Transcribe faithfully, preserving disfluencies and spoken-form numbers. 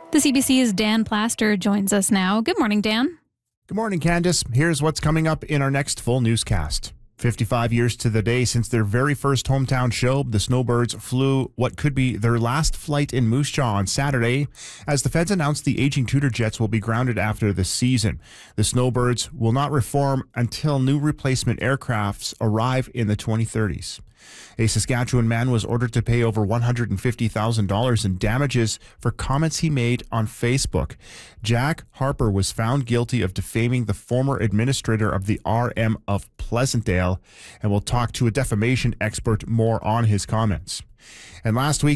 The C B C's Dan Plaster joins us now. Good morning, Dan. Good morning, Candace. Here's what's coming up in our next full newscast. fifty-five years to the day since their very first hometown show, the Snowbirds flew what could be their last flight in Moose Jaw on Saturday, as the feds announced the aging Tudor jets will be grounded after the season. The Snowbirds will not reform until new replacement aircrafts arrive in the twenty thirties. A Saskatchewan man was ordered to pay over one hundred fifty thousand dollars in damages for comments he made on Facebook. Jack Harper was found guilty of defaming the former administrator of the R M of Pleasantdale, and we'll talk to a defamation expert more on his comments. And last week,